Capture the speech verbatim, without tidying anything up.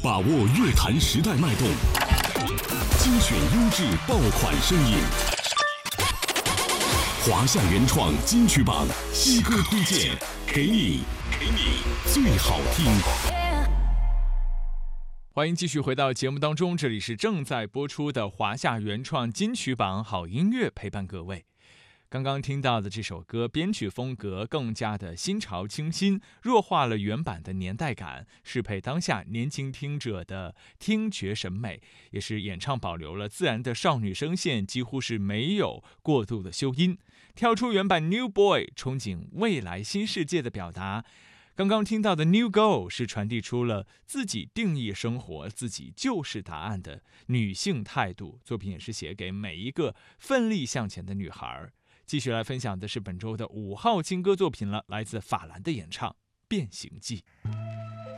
把握乐坛时代脉动，精选优质爆款声音。华夏原创金曲榜新歌推荐，给你给你最好听。 欢迎继续回到节目当中，这里是正在播出的华夏原创金曲榜好音乐，陪伴各位。刚刚听到的这首歌，编曲风格更加的新潮清新，弱化了原版的年代感，适配当下年轻听者的听觉审美，也是演唱保留了自然的少女声线，几乎是没有过度的修音，跳出原版 New Boy 憧憬未来新世界的表达。刚刚听到的 New Girl 是传递出了自己定义生活，自己就是答案的女性态度，作品也是写给每一个奋力向前的女孩。继续来分享的是本周的五号金歌作品了，来自法兰的演唱《变形记》。